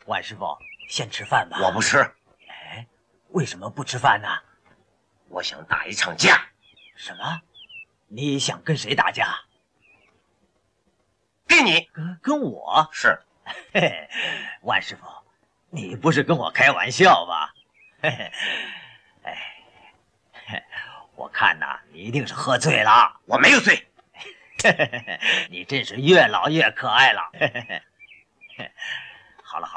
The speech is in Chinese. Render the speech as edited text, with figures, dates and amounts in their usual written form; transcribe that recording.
万师傅，先吃饭吧。 我不吃。 哎，为什么不吃饭呢？ 我想打一场架。 什么？你想跟谁打架？ 跟你？ 跟我？ 是。 嘿嘿，万师傅，你不是跟我开玩笑吧？嘿嘿，哎，我看呐，你一定是喝醉了。 我没有醉。 嘿嘿嘿，你真是越老越可爱了。嘿嘿嘿。